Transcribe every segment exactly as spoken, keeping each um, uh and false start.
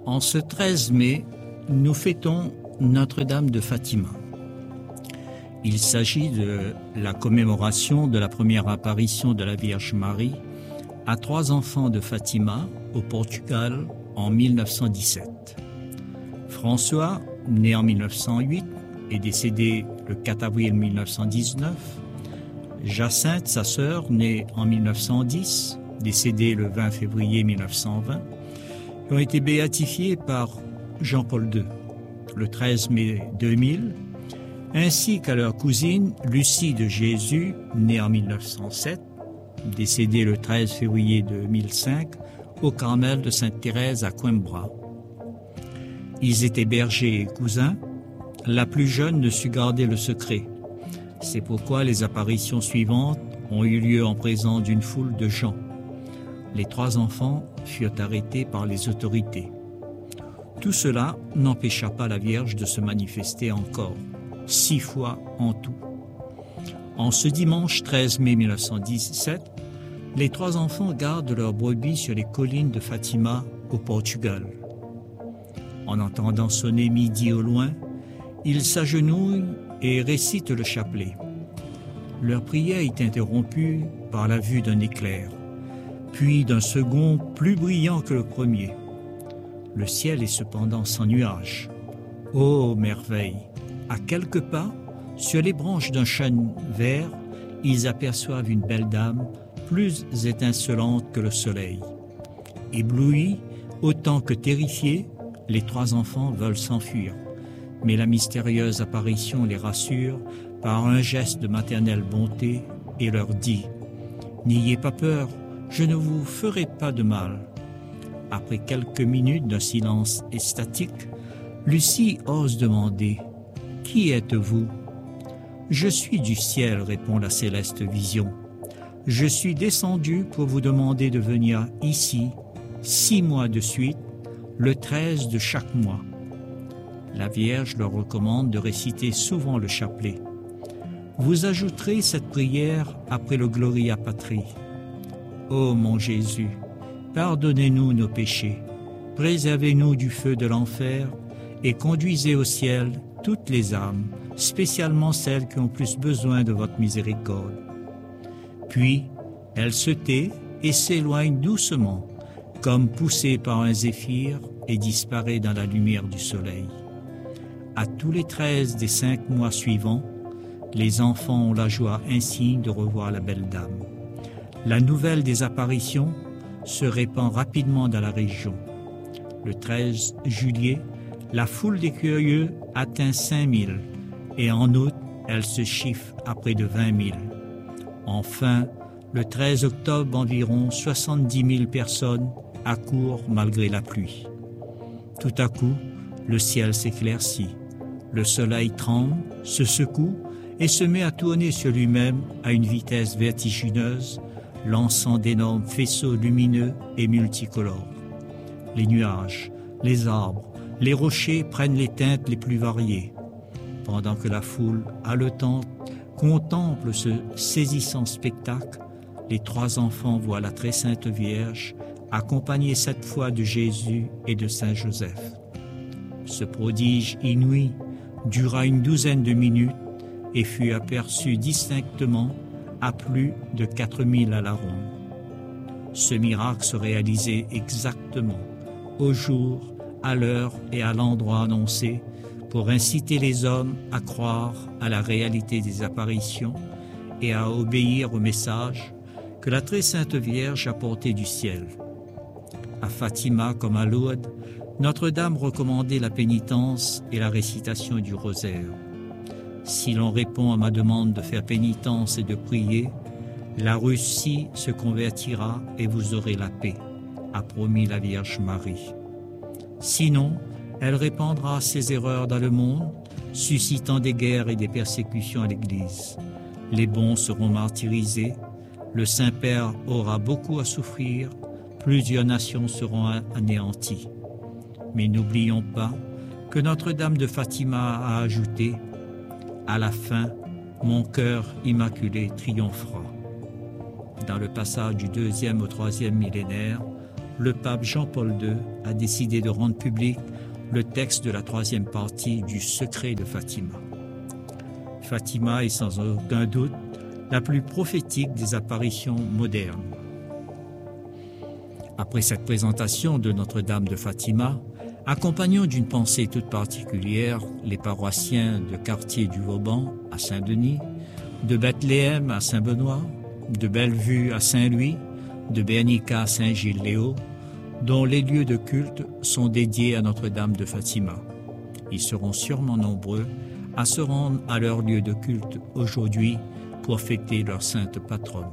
En ce treize mai, nous fêtons Notre-Dame de Fatima. Il s'agit de la commémoration de la première apparition de la Vierge Marie à trois enfants de Fatima au Portugal en mille neuf cent dix-sept. François, né en mille neuf cent huit et décédé le quatre avril mille neuf cent dix-neuf. Jacinthe, sa sœur, née en mille neuf cent dix, décédée le vingt février mille neuf cent vingt, ont été béatifiés par Jean-Paul deux le treize mai deux mille, ainsi qu'à leur cousine Lucie de Jésus, née en mille neuf cent sept, décédée le treize février deux mille cinq, au Carmel de Sainte-Thérèse à Coimbra. Ils étaient bergers et cousins. La plus jeune ne sut garder le secret. C'est pourquoi les apparitions suivantes ont eu lieu en présence d'une foule de gens. Les trois enfants furent arrêtés par les autorités. Tout cela n'empêcha pas la Vierge de se manifester encore, six fois en tout. En ce dimanche treize mai mille neuf cent dix-sept, les trois enfants gardent leurs brebis sur les collines de Fatima au Portugal. En entendant sonner midi au loin, ils s'agenouillent et récitent le chapelet. Leur prière est interrompue par la vue d'un éclair, puis d'un second plus brillant que le premier. Le ciel est cependant sans nuages. Ô merveille! À quelques pas, sur les branches d'un chêne vert, ils aperçoivent une belle dame plus étincelante que le soleil. Éblouis, autant que terrifiés, les trois enfants veulent s'enfuir. Mais la mystérieuse apparition les rassure par un geste de maternelle bonté et leur dit « N'ayez pas peur, je ne vous ferai pas de mal. » Après quelques minutes d'un silence extatique, Lucie ose demander « Qui êtes-vous » ? « Je suis du ciel, répond la céleste vision. Je suis descendu pour vous demander de venir ici, six mois de suite, le treize de chaque mois. » La Vierge leur recommande de réciter souvent le chapelet. Vous ajouterez cette prière après le Gloria Patri. Ô mon Jésus, pardonnez-nous nos péchés, préservez-nous du feu de l'enfer et conduisez au ciel toutes les âmes, spécialement celles qui ont plus besoin de votre miséricorde. Puis, elle se tait et s'éloigne doucement, comme poussée par un zéphyr, et disparaît dans la lumière du soleil. À tous les treize des cinq mois suivants, les enfants ont la joie insigne de revoir la belle dame. La nouvelle des apparitions se répand rapidement dans la région. Le treize juillet, la foule des curieux atteint cinq mille et en août, elle se chiffre à près de vingt mille. Enfin, le treize octobre, environ soixante-dix mille personnes accourent malgré la pluie. Tout à coup, le ciel s'éclaircit. Le soleil tremble, se secoue et se met à tourner sur lui-même à une vitesse vertigineuse, lançant d'énormes faisceaux lumineux et multicolores. Les nuages, les arbres, les rochers prennent les teintes les plus variées, pendant que la foule, haletante, contemple ce saisissant spectacle. Les trois enfants voient la très sainte Vierge, accompagnée cette fois de Jésus et de Saint Joseph. Ce prodige inouï dura une douzaine de minutes et fut aperçu distinctement à plus de quatre mille à la ronde. Ce miracle se réalisait exactement au jour, à l'heure et à l'endroit annoncé pour inciter les hommes à croire à la réalité des apparitions et à obéir au message que la très sainte Vierge apportait du ciel. À Fatima comme à Lourdes, Notre-Dame recommandait la pénitence et la récitation du rosaire. Si l'on répond à ma demande de faire pénitence et de prier, la Russie se convertira et vous aurez la paix, a promis la Vierge Marie. Sinon, elle répandra ses erreurs dans le monde, suscitant des guerres et des persécutions à l'Église. Les bons seront martyrisés, le Saint-Père aura beaucoup à souffrir, plusieurs nations seront anéanties. Mais n'oublions pas que Notre-Dame de Fatima a ajouté « À la fin, mon cœur immaculé triomphera ». Dans le passage du deuxième au troisième millénaire, le pape Jean-Paul deux a décidé de rendre public le texte de la troisième partie du Secret de Fatima. Fatima est sans aucun doute la plus prophétique des apparitions modernes. Après cette présentation de Notre-Dame de Fatima, accompagnons d'une pensée toute particulière les paroissiens de Quartier du Vauban à Saint-Denis, de Bethléem à Saint-Benoît, de Bellevue à Saint-Louis, de Bernica à Saint-Gilles-Léo, dont les lieux de culte sont dédiés à Notre-Dame de Fatima. Ils seront sûrement nombreux à se rendre à leur lieu de culte aujourd'hui pour fêter leur sainte patronne.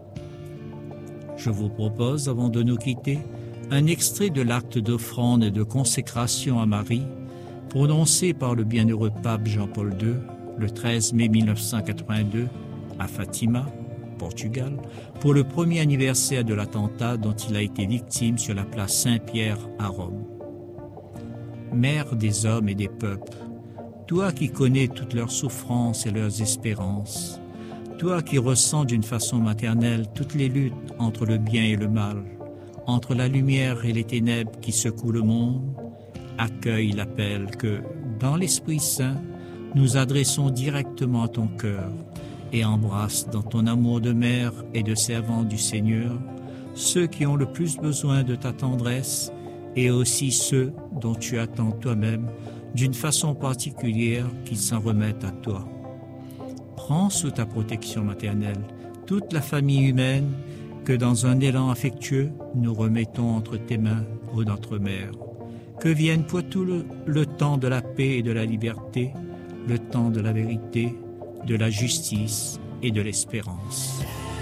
Je vous propose, avant de nous quitter, un extrait de l'acte d'offrande et de consécration à Marie, prononcé par le bienheureux pape Jean-Paul deux le treize mai mille neuf cent quatre-vingt-deux à Fatima, Portugal, pour le premier anniversaire de l'attentat dont il a été victime sur la place Saint-Pierre à Rome. Mère des hommes et des peuples, toi qui connais toutes leurs souffrances et leurs espérances, toi qui ressens d'une façon maternelle toutes les luttes entre le bien et le mal, entre la lumière et les ténèbres qui secouent le monde, accueille l'appel que, dans l'Esprit Saint, nous adressons directement à ton cœur et embrasse dans ton amour de mère et de servante du Seigneur ceux qui ont le plus besoin de ta tendresse et aussi ceux dont tu attends toi-même d'une façon particulière qu'ils s'en remettent à toi. Prends sous ta protection maternelle toute la famille humaine que dans un élan affectueux nous remettons entre tes mains, ô notre Mère. Que vienne pour tout le, le temps de la paix et de la liberté, le temps de la vérité, de la justice et de l'espérance.